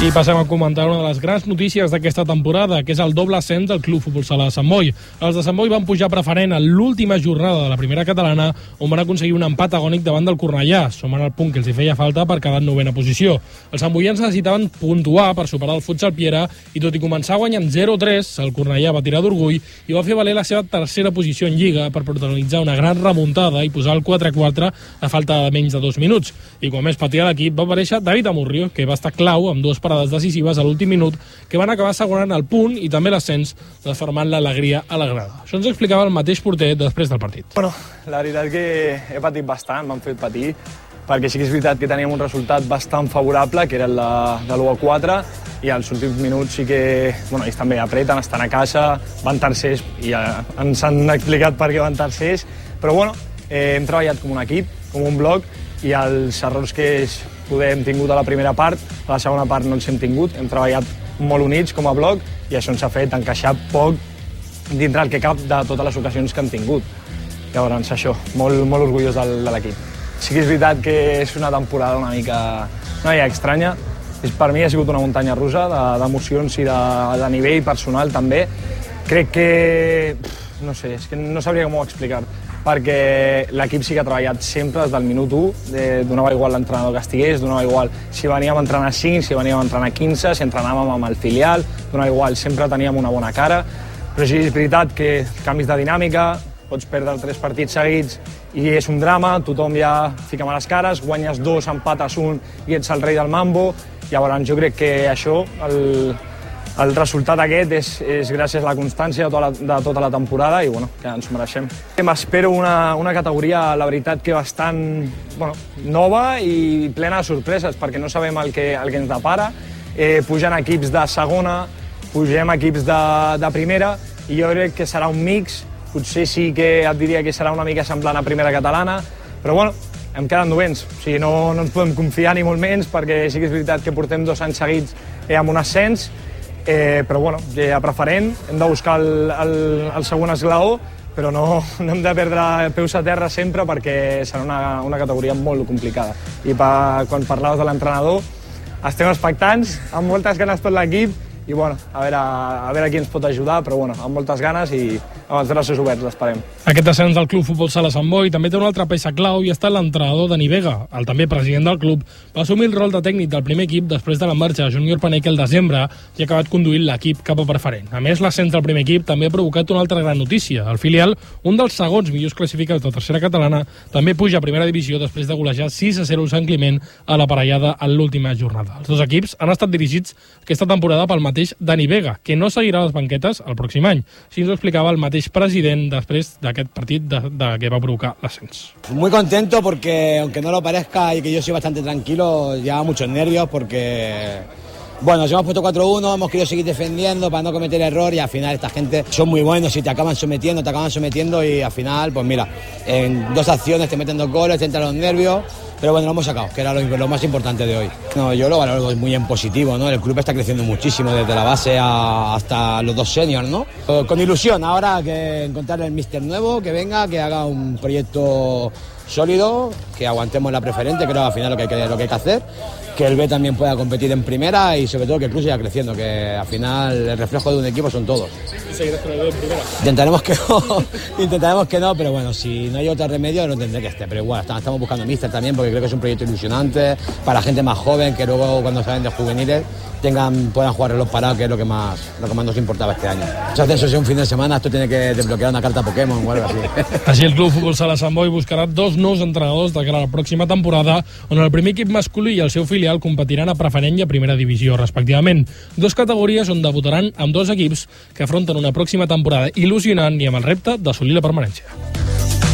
I passem a comentar una de les grans notícies d'aquesta temporada, que és el doble ascens del Club Futbol Sala de Sant Boi. Els de Sant Boi van pujar preferent a l'última jornada de la primera catalana, on van aconseguir un empat agònic davant del Cornellà, sumant el punt que els hi feia falta per quedar en novena posició. Els santboians necessitaven puntuar per superar el Futsal Piera, i tot i començar guanyant 0-3, el Cornellà va tirar d'orgull i va fer valer la seva tercera posició en Lliga per protagonitzar una gran remuntada i posar el 4-4 a falta de menys de 2 minuts. I quan més patia l'equip va aparèixer David Amurrio, que va estar clau amb dues parades decisives a l'últim minut que van acabar assegurant el punt i també l'ascens, transformant l'alegria a la grada. Això ens explicava el mateix porter després del partit. Bueno, la veritat que he patit bastant, m'han fet patir, perquè sí que és veritat que teníem un resultat bastant favorable, que era el de l'1-4, i als últims minuts sí que, bueno, ells també apreten, estan a casa, van tercers, i ja ens han explicat per què van tercers, però bueno, hem treballat com un equip, com un bloc, i els errors que hem tingut a la primera part, a la segona part no els hem tingut, hem treballat molt units com a bloc i això ens ha fet encaixar poc dintre el que cap de totes les ocasions que hem tingut. Llavors això, molt orgullós de l'equip. Sí que és veritat que és una temporada una mica estranya. Per mi ha sigut una muntanya russa d'emocions i de nivell personal també. Crec que, no sé, és que no sabria com ho explicar, perquè l'equip sí que ha treballat sempre des del minut 1, donava igual l'entrenador que estigués, donava igual si veníem a entrenar 5, si veníem a entrenar 15, si entrenàvem amb el filial, donava igual, sempre teníem una bona cara, però sí és veritat que canvis de dinàmica, pots perdre 3 partits seguits i és un drama, tothom ja fica males cares, guanyes 2, empates 1 i ets el rei del mambo. Llavors jo crec que això, el resultat aquest és gràcies a la constància de tota la temporada i bueno, que ens ho mereixem. M'espero una categoria, la veritat, que bastant nova i plena de sorpreses, perquè no sabem el que ens depara. Pugen equips de segona, pugem equips de primera, i jo crec que serà un mix. Potser sí que et diria que serà una mica semblant a primera catalana, però bueno, em queden novens. O sigui, no ens podem confiar ni molt menys, perquè sí que és veritat que portem 2 anys seguits amb un ascens, però bueno, a preferent hem de buscar el segon esglaó, però no hem de perdre peus a terra sempre, perquè serà una categoria molt complicada. I quan parlaves de l'entrenador, estem expectants, amb moltes ganes tot l'equip, i bueno, a veure qui ens pot ajudar, però bueno, amb moltes ganes i amb els braços oberts l'esperem. Aquest ascens del Club Futbol Sala Sant Boi també té una altra peça clau i ha estat l'entrenador Dani Vega. El també president del club va assumir el rol de tècnic del primer equip després de la marxa de Júnior Paneque el desembre i ha acabat conduint l'equip cap a preferent. A més, l'ascens del primer equip també ha provocat una altra gran notícia. El filial, un dels segons millors classificats de tercera catalana, també puja a primera divisió després de golejar 6-0 Sant Climent a la parellada en l'última jornada. Els dos equips han estat dirigits aquesta temporada pel mateix Dani Vega, que no seguirà les banquetes el pròxim any. Així ens ho explicava el mateix president després d'aquest partit que va provocar l'ascens. Muy contento porque, aunque no lo parezca y que yo soy bastante tranquilo, lleva muchos nervios porque... Bueno, nos hemos puesto 4-1, hemos querido seguir defendiendo para no cometer error y al final esta gente son muy buenos y te acaban sometiendo y al final, pues mira, en 2 acciones te meten 2 goles, te entran los nervios, pero bueno, lo hemos sacado, que era lo más importante de hoy. No, yo lo valoro muy en positivo, ¿no? El club está creciendo muchísimo desde la base hasta los 2 seniors, ¿no? Con ilusión ahora que encontrar el míster nuevo, que venga, que haga un proyecto sólido, que aguantemos la preferente, creo al final lo que hay que hacer, que el B también pueda competir en primera y sobre todo que el club siga creciendo, que al final el reflejo de un equipo son todos. ¿Y seguirás con el B en primera? Intentaremos que no, pero bueno, si no hay otro remedio no tendré que estar, pero igual estamos buscando míster también porque creo que es un proyecto ilusionante para gente más joven que luego cuando salen de juveniles puedan jugar en los parados, que es lo que más nos importaba este año. Si haces eso un fin de semana, esto tiene que desbloquear una carta Pokémon o algo así. Així el Club Futbol Sala Sant Boi buscarà 2 nous entrenadors de cara a la pròxima temporada, on el primer equip masculí i el seu filial competiran a preferent i a primera divisió, respectivament. 2 categories on debutaran amb 2 equips que afronten una pròxima temporada il·lusionant i amb el repte d'assolir la permanència.